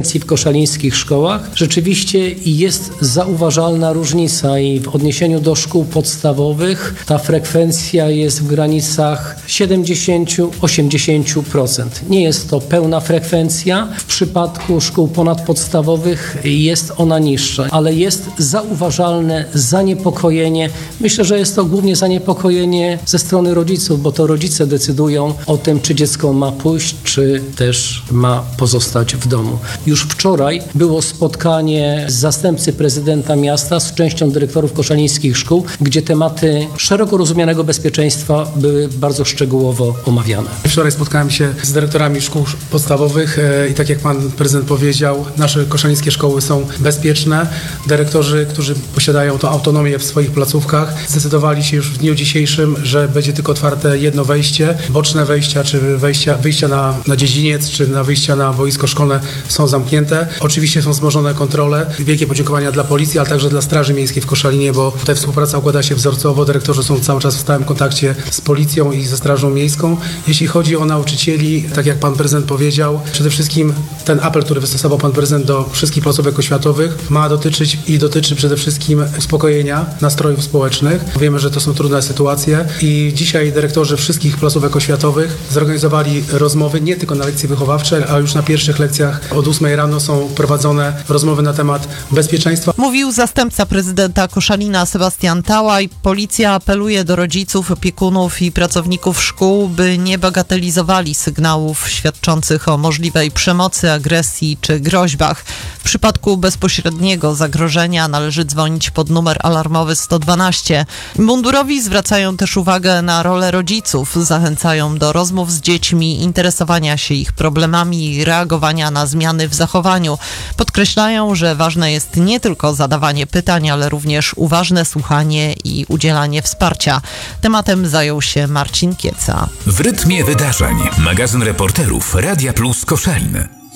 frekwencji w koszalińskich szkołach. Rzeczywiście jest zauważalna różnica i w odniesieniu do szkół podstawowych ta frekwencja jest w granicach 70-80%. Nie jest to pełna frekwencja. W przypadku szkół ponadpodstawowych jest ona niższa, ale jest zauważalne zaniepokojenie. Myślę, że jest to głównie zaniepokojenie ze strony rodziców, bo to rodzice decydują o tym, czy dziecko ma pójść, czy też ma pozostać w domu. Już wczoraj było spotkanie zastępcy prezydenta miasta z częścią dyrektorów koszalińskich szkół, gdzie tematy szeroko rozumianego bezpieczeństwa były bardzo szczegółowo omawiane. Wczoraj spotkałem się z dyrektorami szkół podstawowych i tak jak pan prezydent powiedział, nasze koszalińskie szkoły są bezpieczne. Dyrektorzy, którzy posiadają tą autonomię w swoich placówkach, zdecydowali się już w dniu dzisiejszym, że będzie tylko otwarte jedno wejście. Boczne wejścia, czy wyjścia na dziedziniec, czy na wyjścia na boisko szkolne są zamknięte. Oczywiście są wzmożone kontrole. Wielkie podziękowania dla policji, ale także dla Straży Miejskiej w Koszalinie, bo tutaj współpraca układa się wzorcowo. Dyrektorzy są cały czas w stałym kontakcie z policją i ze Strażą Miejską. Jeśli chodzi o nauczycieli, tak jak pan prezydent powiedział, przede wszystkim ten apel, który wystosował pan prezydent do wszystkich placówek oświatowych, ma dotyczyć i dotyczy przede wszystkim uspokojenia nastrojów społecznych. Wiemy, że to są trudne sytuacje i dzisiaj dyrektorzy wszystkich placówek oświatowych zorganizowali rozmowy nie tylko na lekcje wychowawcze, a już na pierwszych lekcjach od 8 rano są prowadzone rozmowy na temat bezpieczeństwa. Mówił zastępca prezydenta Koszalina Sebastian Tałaj. Policja apeluje do rodziców, opiekunów i pracowników szkół, by nie bagatelizowali sygnałów świadczących o możliwej przemocy, agresji czy groźbach. W przypadku bezpośredniego zagrożenia należy dzwonić pod numer alarmowy 112. Mundurowi zwracają też uwagę na rolę rodziców, zachęcają do rozmów z dziećmi, interesowania się ich problemami i reagowania na zmiany w zachowaniu. Podkreślają, że ważne jest nie tylko zadawanie pytań, ale również uważne słuchanie i udzielanie wsparcia. Tematem zajął się Marcin Kieca. W rytmie wydarzeń. Magazyn reporterów Radia Plus Koszalin.